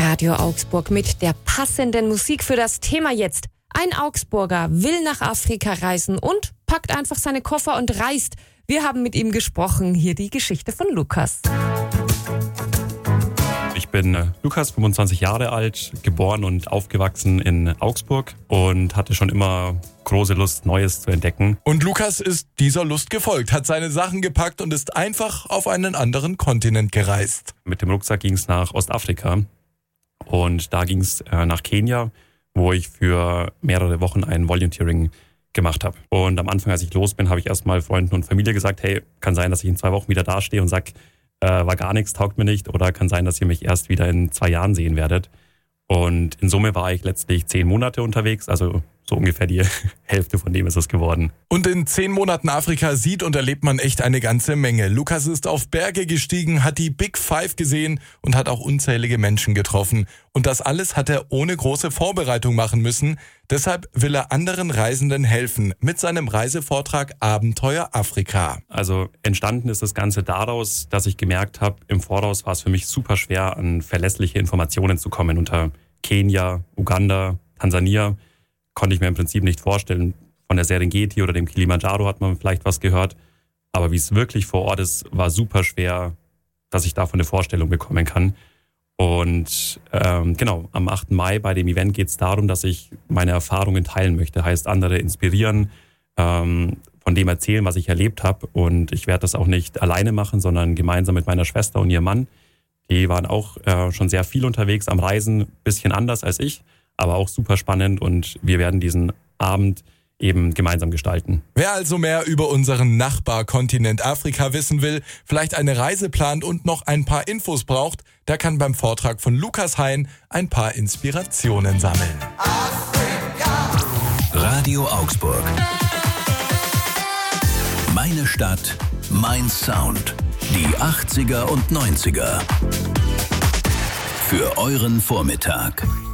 Radio Augsburg mit der passenden Musik für das Thema jetzt. Ein Augsburger will nach Afrika reisen und packt einfach seine Koffer und reist. Wir haben mit ihm gesprochen. Hier die Geschichte von Lukas. Ich bin Lukas, 25 Jahre alt, geboren und aufgewachsen in Augsburg und hatte schon immer große Lust, Neues zu entdecken. Und Lukas ist dieser Lust gefolgt, hat seine Sachen gepackt und ist einfach auf einen anderen Kontinent gereist. Mit dem Rucksack ging es nach Ostafrika und da ging es nach Kenia, wo ich für mehrere Wochen ein Volunteering gemacht habe. Und am Anfang, als ich los bin, habe ich erstmal Freunden und Familie gesagt, hey, kann sein, dass ich in 2 Wochen wieder dastehe und sage, war gar nichts, taugt mir nicht, oder kann sein, dass ihr mich erst wieder in 2 Jahren sehen werdet. Und in Summe war ich letztlich 10 Monate unterwegs, also so ungefähr die Hälfte von dem ist es geworden. Und in 10 Monaten Afrika sieht und erlebt man echt eine ganze Menge. Lukas ist auf Berge gestiegen, hat die Big Five gesehen und hat auch unzählige Menschen getroffen. Und das alles hat er ohne große Vorbereitung machen müssen. Deshalb will er anderen Reisenden helfen mit seinem Reisevortrag Abenteuer Afrika. Also entstanden ist das Ganze daraus, dass ich gemerkt habe, im Voraus war es für mich super schwer, an verlässliche Informationen zu kommen. Unter Kenia, Uganda, Tansania konnte ich mir im Prinzip nicht vorstellen. Von der Serengeti oder dem Kilimanjaro hat man vielleicht was gehört. Aber wie es wirklich vor Ort ist, war super schwer, dass ich davon eine Vorstellung bekommen kann. Und am 8. Mai bei dem Event geht es darum, dass ich meine Erfahrungen teilen möchte. Heißt, andere inspirieren, von dem erzählen, was ich erlebt habe. Und ich werde das auch nicht alleine machen, sondern gemeinsam mit meiner Schwester und ihrem Mann. Die waren auch schon sehr viel unterwegs am Reisen, bisschen anders als ich, aber auch super spannend. Und wir werden diesen Abend eben gemeinsam gestalten. Wer also mehr über unseren Nachbarkontinent Afrika wissen will, vielleicht eine Reise plant und noch ein paar Infos braucht, der kann beim Vortrag von Lukas Hein ein paar Inspirationen sammeln. Afrika. Radio Augsburg. Meine Stadt, mein Sound. Die 80er und 90er. Für euren Vormittag.